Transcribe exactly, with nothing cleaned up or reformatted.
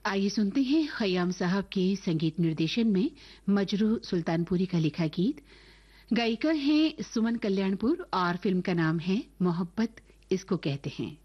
आइए सुनते हैं खयाम साहब के संगीत निर्देशन में मजरू सुल्तानपुरी का लिखा गीत। गायिका हैं सुमन कल्याणपुर और फिल्म का नाम है मोहब्बत इसको कहते हैं।